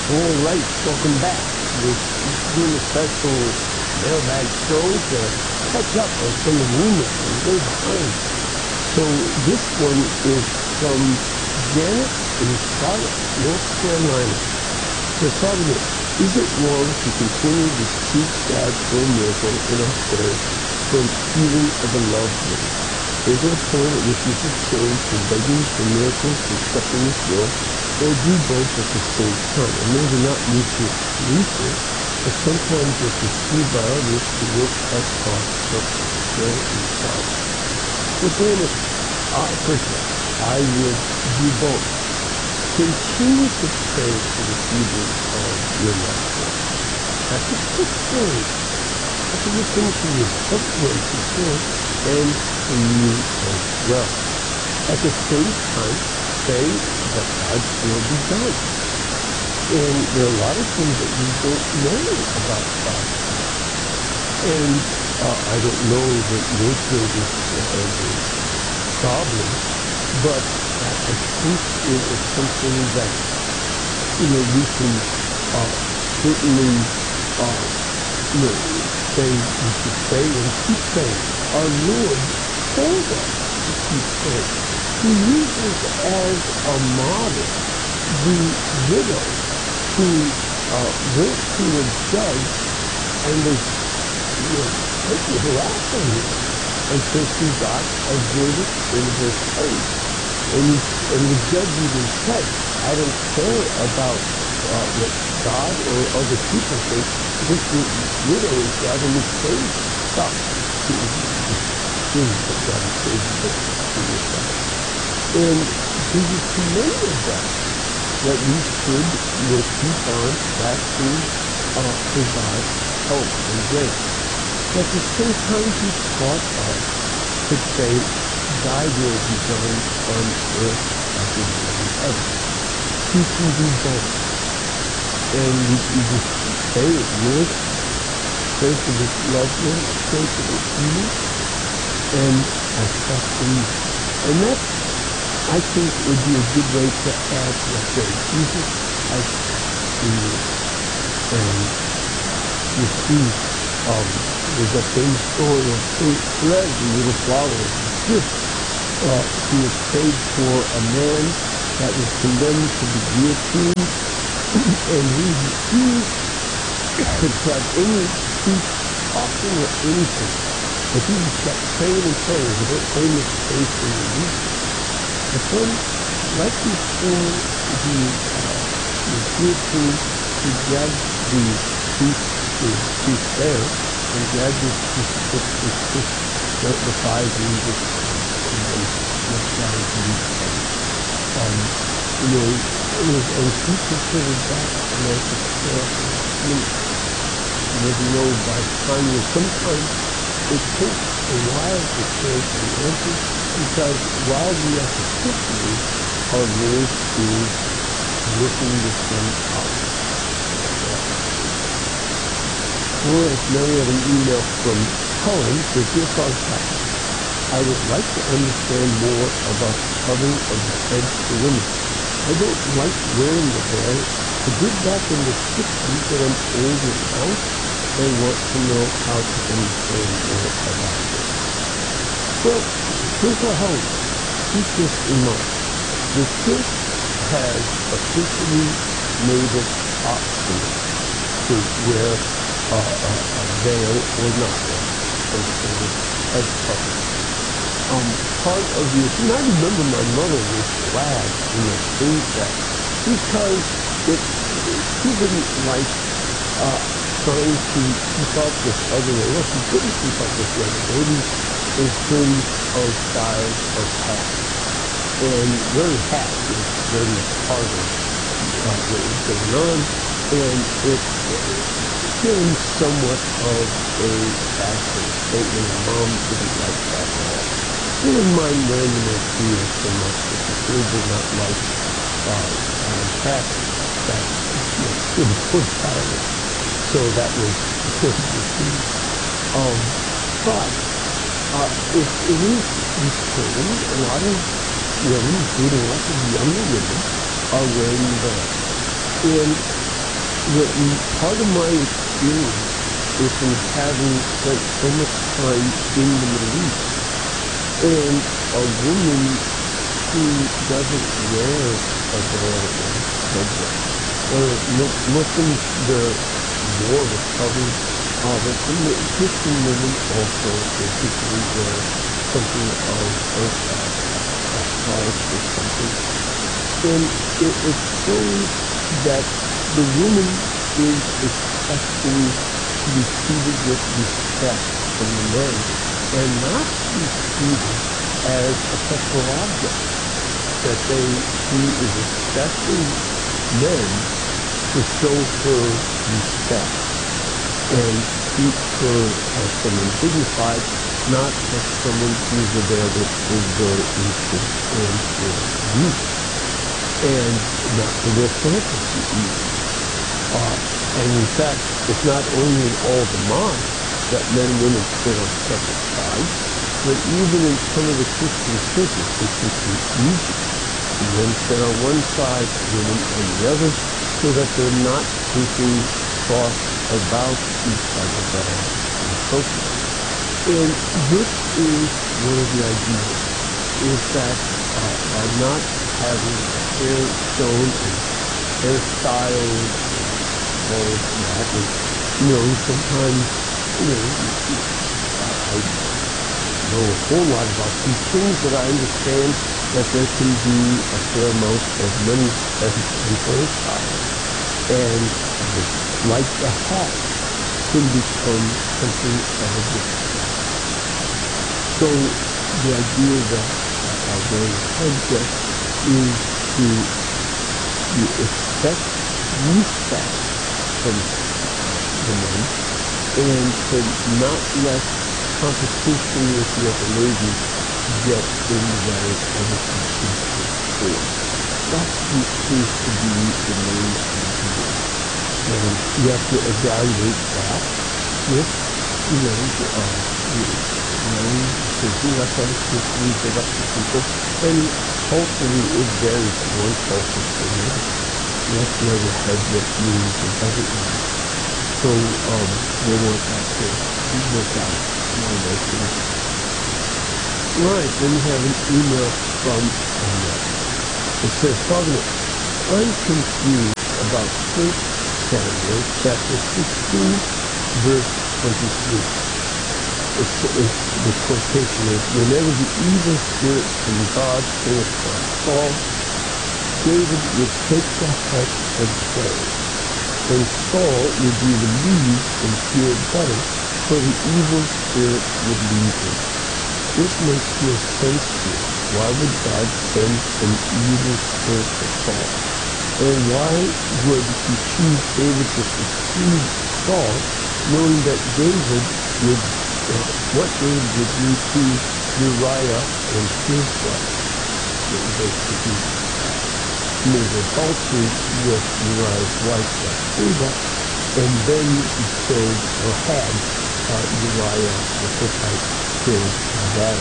All right, welcome back. We're doing a special mailbag show to catch up on some of the rumors and way behind. So this one is from Janet in Charlotte, North Carolina. So start with this. Is it wrong to continue to seek God for a miracle in our prayers for the healing of a loved one? Is there a point at which we should change from begging for miracles to accepting His will, or do both at the same time? And maybe not mutually exclusive, but sometimes we're perceived by others to work as God purpose. Share inside. So Janet, first of all, I would do both. Continue to pray for the healing of your loved one. That's a good thing. That's a good thing for your loved one for sure, and for you as well. At the same time, pray that God's will be done. And there are a lot of things that we don't know about God's will. And I don't know the nature of the problem, but I think it is something that, we can certainly, say we should pray and keep praying. Our Lord told us to keep praying. He uses as a model the widow who went to a judge and was, taking harassed on him until she got a verdict in her favor. And the judge even said, I don't care about what God or other people think. This widow is driving me crazy. Well, she was driving crazy, but she was that. And Jesus commanded that we should keep on asking for God's help and grace. At the same time, He taught us to pray, Thy will be done on earth as it is in heaven. He can do both. And we just say, Lord, pray for this loved one, I pray for this healing, and I trust in you. And that, I think, would be a good way to add to that prayer. Jesus, I trust in you. And you see, there's that famous story of Saint Therese, the little flower of the gift. She was prayed for a man that was condemned to the guillotine, and he refused to have any priest talking or anything. But he just kept praying and praying. He didn't pray his faith for release. But then, right before the guillotine, he grabbed the priest there, and grabbed his crucifix and kissed the 5 rings of Christ, and then went down to his head. And she considered that an act of prayer for that ministry. You never know by time, sometimes it takes a while for prayer to be answered, because while we are petitioning, our Lord is working this thing out. Or as Mary had an email from Helen, says, Dear Father Pastor, I would like to understand more about the covering of the head for women. I don't like wearing the veil. I did back in the 60s, but I'm older now and want to know how to understand more about this. Well, first of all, Helen, keep this in mind. The church has officially made it optional to wear a veil or not, some sort of head covering. Part of the issue, and I remember my mother was glad when they changed that, because she didn't like trying to keep up with other, well, she couldn't keep up with the other babies in terms of styles of hat. And wearing hats is very much part of what was going on, and it became somewhat of a fashion statement. Mom didn't like that at all. She didn't mind wearing the material so much, but she sure did not like hats that should go silent. So that was good to see. But if it is returned, a lot of women, including lots of younger women, are wearing the veil. And part of my experience is from having spent so much time in the Middle East, and a woman who doesn't wear a veil or headdress. Muslims wear more of a covering, but some Christian women also typically wear something of a scarf or something. And it shows that the woman is expecting to be treated with respect from the men and not to be treated as a sexual object. That she is expecting men to show her respect and treat her as someone dignified, not as someone who is available for their interest and for use, and not for their fantasy even. And in fact, it's not only in all the mosques that men and women sit on separate sides, but even in some of the Christian churches, they simply regions. The men sit on one side, women on the other, so that they're not thinking thoughts about each other that are inappropriate. And this is one of the ideas, is that by not having the hair shown and hairstyles and all of that, and sometimes, I know a whole lot about these things, but I understand that there can be a fair amount of money spent on hairstyles, and like the hat can become something of a distraction. So the idea that wearing a headdress is to expect respect from the men and to not let competition with the other ladies get in the way of a consistent form. That seems to be the main idea. And you have to evaluate that with, that's how the kids leave it up to people. And culturally, it varies from one culture to another. What the headdress means or doesn't mean. So they want that to be worked out more locally. Right, then we have an email from Annette. It says, Father, I'm confused about 1 Samuel chapter 16, verse 23. The quotation is, whenever the evil spirit from God came upon Saul, David would take the head and play, and Saul would be relieved and feel better, for the evil spirit would leave him. This makes no sense here. Why would God send an evil spirit to Saul? And why would he choose David to succeed Saul, knowing that what David would do to Uriah and his wife? Basically, made adultery with Uriah's wife, Bathsheba, and then he killed, or had Uriah the Hittite killed that.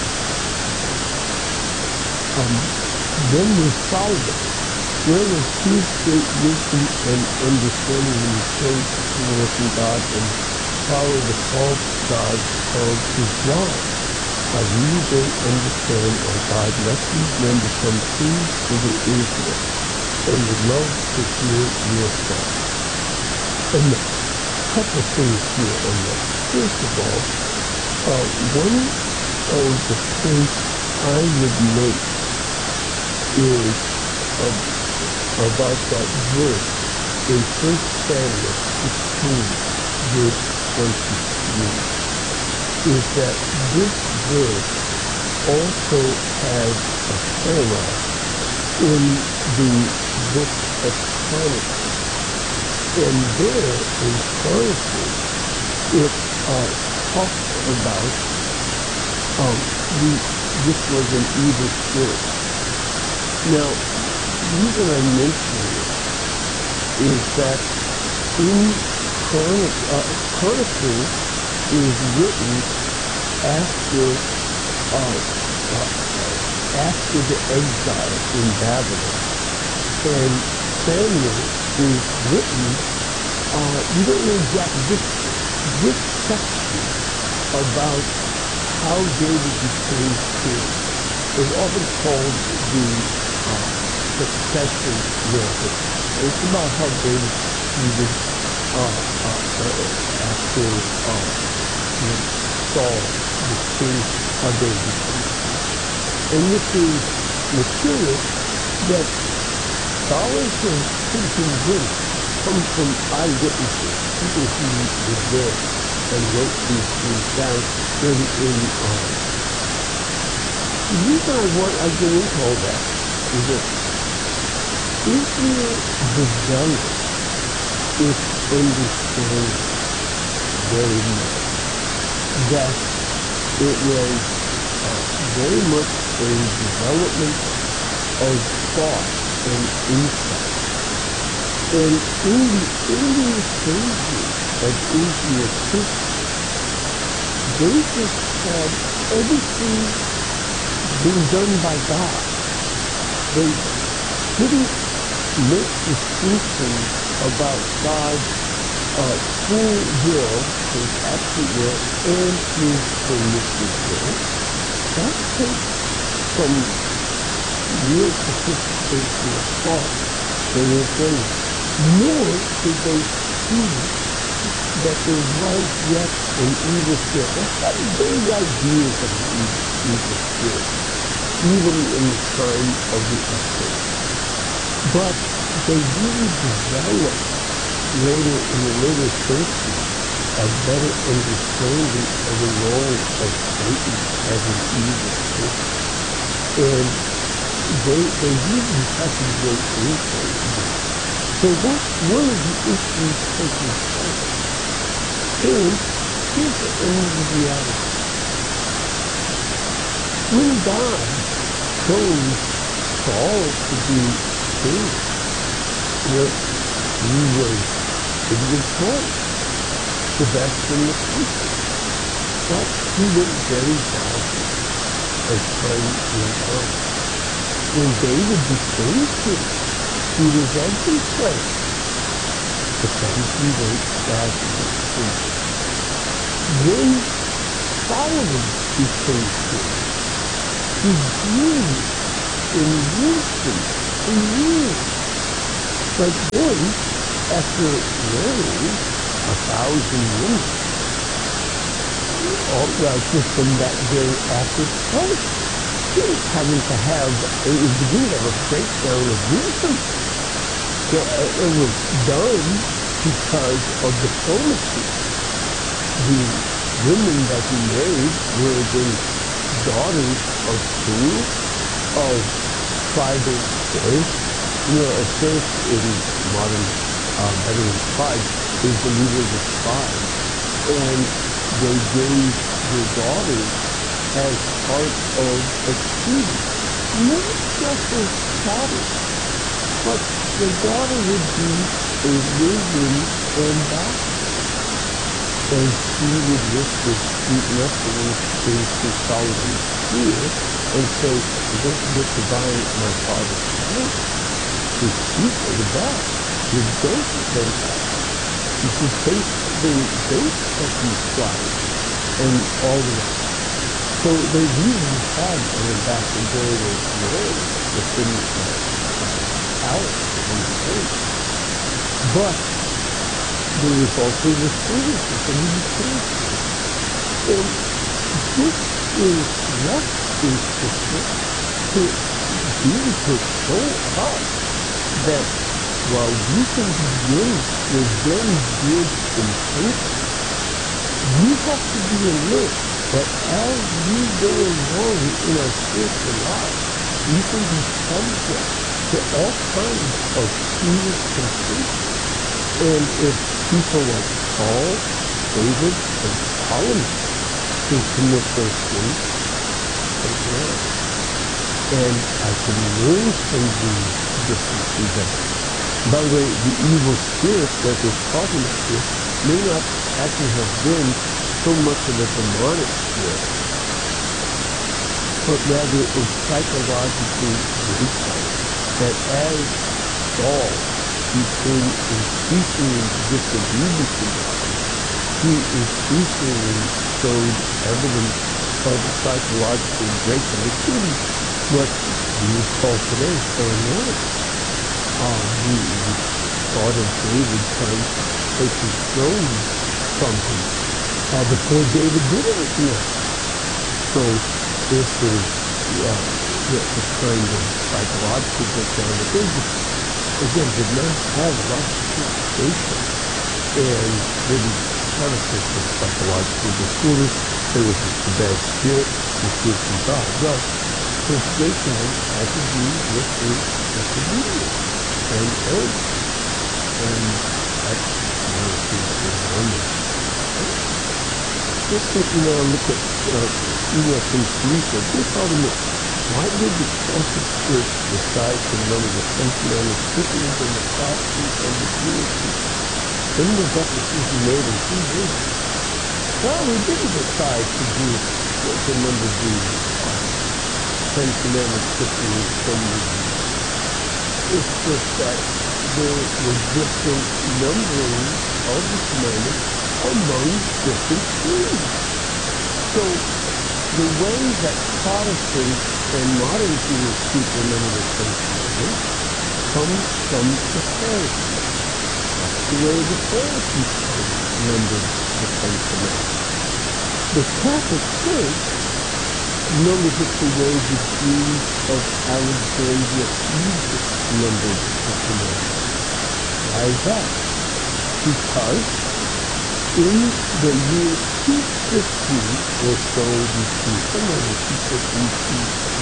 Then there's Solomon. Where was his great wisdom and understanding when he chose to turn away from God and follow the false gods of his wives? I really don't understand why God let these men become kings over Israel, and would love to hear your thoughts. And a couple things here on that. First of all, one of the points I would make is about that verse in 1 Samuel 16, verse 23. Is that this verse also has a parallel in the book of Chronicles. And there in Chronicles, it talks about this was an evil spirit. Now, the reason I mention this is that in Chronicles is written after the exile in Babylon, and Samuel is written, we don't know exactly this section about how David became king is often called the succession narrative. It's about how David succeeded after Saul was king, how David became king. And this is material that scholars have been convinced comes from eyewitnesses, people who were there and wrote these things down in the reason I go into all that is that Israel developed its understanding very much. That it was very much a development of thought and insight. And in the earlier stages of Israel's history, they just had everything being done by God. They didn't make distinctions about God's full will, his absolute will, and his permissive will. That takes some real sophistication of thought and understanding. Nor did they see that there was yet an evil spirit. They had vague ideas of an evil spirit, even in the time of the Exodus. But they really developed later in the later centuries a better understanding of the role of Satan as an evil spirit. And they really had to go into this. So that's one of the issues taking place. And here's the reality. When God chose Saul to be king, he was told the best in the country. But he went very badly as time went on. When David became king, he was every place, but then he went badly too. When Solomon became king, he grew in wisdom and years. But then, after marrying 1,000 women, just from that very act itself, he was having to have, it was beginning to have a breakdown of wisdom. It was done because of diplomacy. The women that he married were the daughters of kings, of tribal sheriffs. A sheriff in modern Bedouin tribes is the leader of the tribe. And they gave their daughters as part of a treaty, not just as daughters, but the daughter would be a living ambassador. And she would look with sweet nothings into Solomon's ear and say, don't forget to buy my father's house. His sheep are the best. His goats are fantastic. You should taste the dates of these tribes and all of that. So they really had an ambassadorial role within the palace and the court. But there was also the foolishness of the king. And this is left in Scripture to really to show us that while we can begin with very good intentions, we have to be alert that as we go along in our spiritual life, we can be subject to all kinds of foolish temptations. And if people like Saul, David, and Solomon can commit those sins, so can I. And I can learn from these different events. By the way, the evil spirit that is talking about here may not actually have been so much of a demonic spirit, but rather a psychologically based on it. That as Saul became increasingly disobedient to God, he increasingly showed evidence of a psychological breakdown, including what we would call today paranoia. We thought of David trying to take his throne from him before David did anything else. So this is the kind of psychological breakdown that David, again, did not have a lot of sophistication and didn't have a sense of psychological disorders. There was just a bad spirit and fear from God. Well, his breakdown had to do with his disobedience and arrogance. And that's one of the things going on there. Let's take now a look at email from Teresa. Dear Father Mick, why did the Catholic Church decide to number the Ten Commandments differently than the Protestant and the Jewish people? When was that decision made and who made it? Well, we didn't decide to number the Ten Commandments differently from the Jews. It's just that there were different numbering of the commandments among different creeds. So the way that Protestants and modern Jewish people number the Ten Commandments comes from the Pharisees. That's the way the Pharisees numbered the Ten Commandments. The Catholic Church numbers it the way the Jews of Alexandria, Egypt numbered the commandments. Why is that? Because in the year 250 or so BC, somewhere in 250 BC,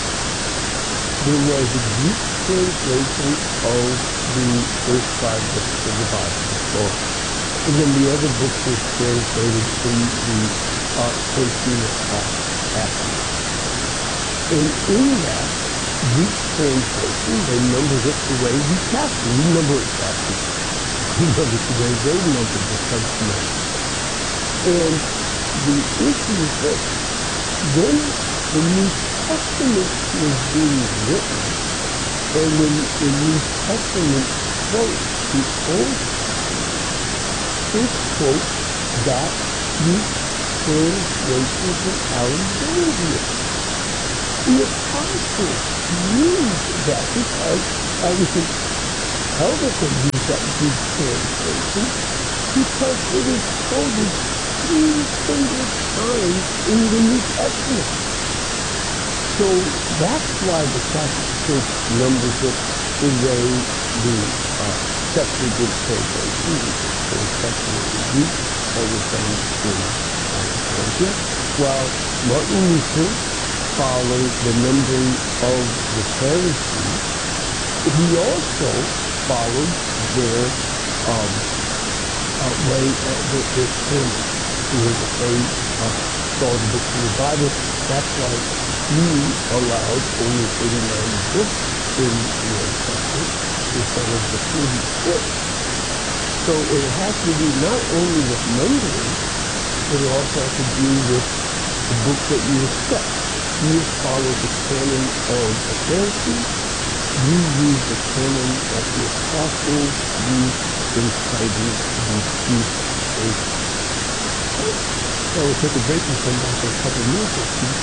there was a Greek translation of the first 5 books of the Bible, the Torah. And then the other books were translated in the Cantina afterwards. And in that Greek translation, they numbered it the way we Catholics, we number it backwards. We number it the way they numbered the Ten Commandments. And the issue is this: when the New Testament was being written, and when the New Testament quotes the Old Testament, it quotes that Greek translation from Alexandria. The apostles used that because we can tell that they used that Greek translation because it is quoted 300 times in the New Testament. So that's why the Catholic Church numbers it the way the Septuagint translation, the Old Testament in Greek, that was done in Alexandria, while Martin Luther followed the numbering of the Pharisees. He also followed their way of their canon, the way that they saw the books of the Bible. That's why he allowed only 39 books in the Old Testament instead of the 36. So it has to do not only with numbering, but it also has to do with the book that you accept. You follow the canon of the Pharisees. You use the canon that the apostles used in citing the Greek Old Testament. So we'll take a break and come back in a couple of minutes.